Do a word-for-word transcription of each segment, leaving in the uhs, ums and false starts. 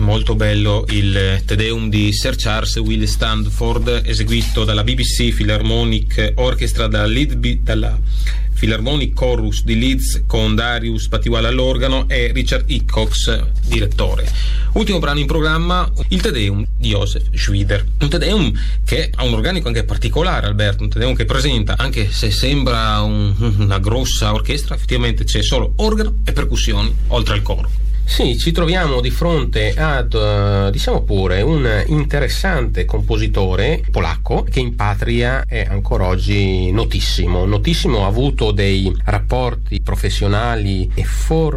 molto bello il Te Deum di Sir Charles Will Stanford, eseguito dalla B B C Philharmonic Orchestra, dalla, Lead, dalla Philharmonic Chorus di Leeds, con Darius Patiwala all'organo e Richard Hickox direttore. Ultimo brano in programma, il Te Deum di Joseph Schwider, un Te Deum che ha un organico anche particolare, Alberto, un Te Deum che presenta, anche se sembra un, una grossa orchestra, effettivamente c'è solo organo e percussioni oltre al coro. Sì, ci troviamo di fronte ad, uh, diciamo pure, un interessante compositore polacco che in patria è ancora oggi notissimo. Notissimo, ha avuto dei rapporti professionali e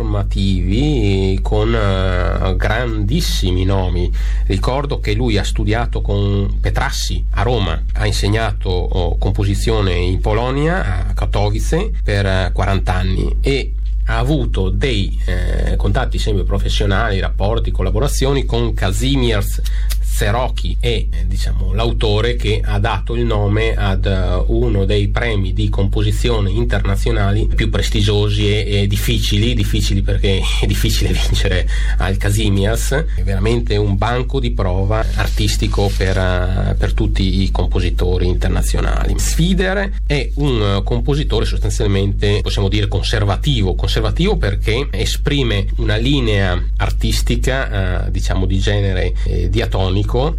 formativi con uh, grandissimi nomi. Ricordo che lui ha studiato con Petrassi a Roma, ha insegnato oh, composizione in Polonia, a Katowice, per uh, quaranta anni, e ha avuto dei eh, contatti sempre professionali, rapporti, collaborazioni con Kazimierz Serocki, e eh, diciamo l'autore che ha dato il nome ad uh, uno dei premi di composizione internazionali più prestigiosi e, e difficili, difficili perché è difficile vincere al Kazimierz, è veramente un banco di prova artistico per, uh, per tutti i compositori internazionali. Schwider è un uh, compositore sostanzialmente, possiamo dire, conservativo, conservativo perché esprime una linea artistica uh, diciamo di genere eh, diatonico,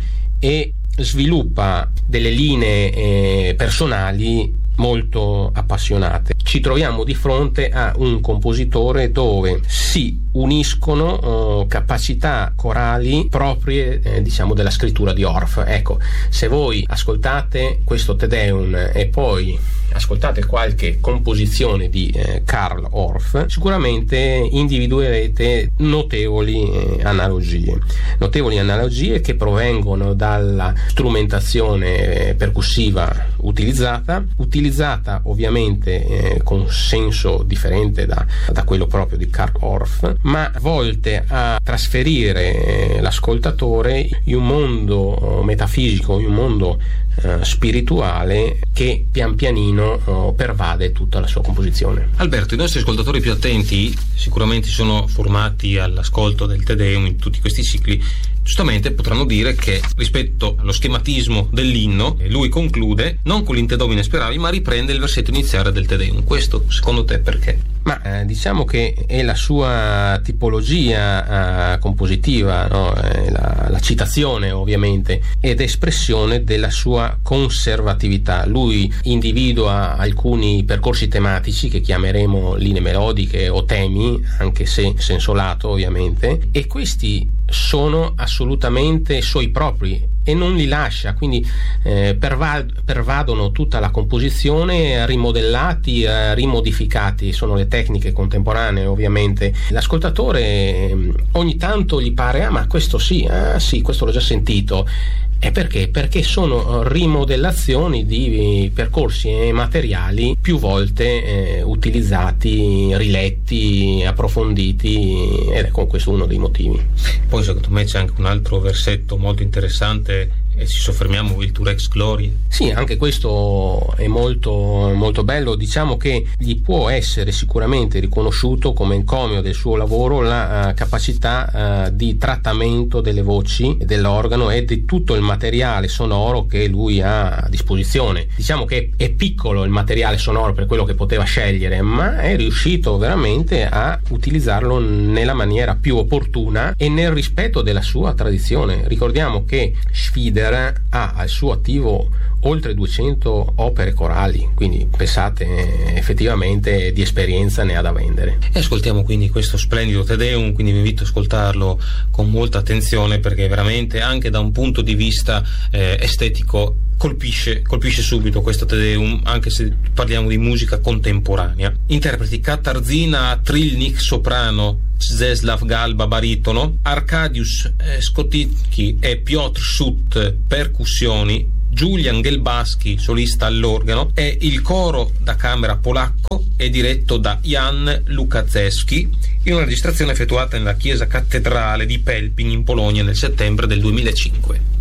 e sviluppa delle linee eh, personali molto appassionate. Ci troviamo di fronte a un compositore dove si uniscono oh, capacità corali proprie eh, diciamo della scrittura di Orff. Ecco, se voi ascoltate questo Te Deum e poi ascoltate qualche composizione di eh, Carl Orff, sicuramente individuerete notevoli eh, analogie notevoli analogie che provengono dalla strumentazione eh, percussiva utilizzata utilizzata ovviamente eh, con senso differente da, da quello proprio di Carl Orff, ma volte a trasferire eh, l'ascoltatore in un mondo eh, metafisico, in un mondo eh, spirituale che pian pianino eh, pervade tutta la sua composizione. Alberto, i nostri ascoltatori più attenti sicuramente sono formati all'ascolto del Te Deum in tutti questi cicli, giustamente potranno dire che rispetto allo schematismo dell'inno lui conclude non con l'Inte Domine speravi, ma riprende il versetto iniziale del Te Deum. Questo secondo te perché? Ma eh, diciamo che è la sua tipologia eh, compositiva, no? eh, la, la citazione ovviamente, ed espressione della sua conservatività. Lui individua alcuni percorsi tematici che chiameremo linee melodiche o temi, anche se senso lato ovviamente, e questi sono assolutamente suoi propri e non li lascia, quindi eh, pervad- pervadono tutta la composizione, rimodellati, eh, rimodificati, sono le tecniche contemporanee ovviamente. L'ascoltatore eh, ogni tanto gli pare ah ma questo sì, ah sì, questo l'ho già sentito. E perché? Perché sono rimodellazioni di percorsi e materiali più volte eh, utilizzati, riletti, approfonditi, ed è con questo uno dei motivi. Poi secondo me c'è anche un altro versetto molto interessante, e ci soffermiamo, il Tu Rex Gloria. Sì, anche questo è molto molto bello. Diciamo che gli può essere sicuramente riconosciuto come encomio del suo lavoro la uh, capacità uh, di trattamento delle voci dell'organo e di tutto il materiale sonoro che lui ha a disposizione. Diciamo che è piccolo il materiale sonoro per quello che poteva scegliere, ma è riuscito veramente a utilizzarlo nella maniera più opportuna e nel rispetto della sua tradizione. Ricordiamo che Schwider ha al suo attivo oltre duecento opere corali, quindi pensate, effettivamente di esperienza ne ha da vendere. E ascoltiamo quindi questo splendido Te Deum, quindi vi invito a ascoltarlo con molta attenzione, perché veramente anche da un punto di vista eh, estetico colpisce, colpisce subito questo Te Deum, anche se parliamo di musica contemporanea. Interpreti: Katarzyna Trilnik soprano, Czesław Galba baritono, Arkadiusz eh, Skotnicki e Piotr Sut percussioni, Julian Gelbaski solista all'organo, e il coro da camera polacco è diretto da Jan Lukaszewski in una registrazione effettuata nella chiesa cattedrale di Pelpin in Polonia nel settembre del duemilacinque.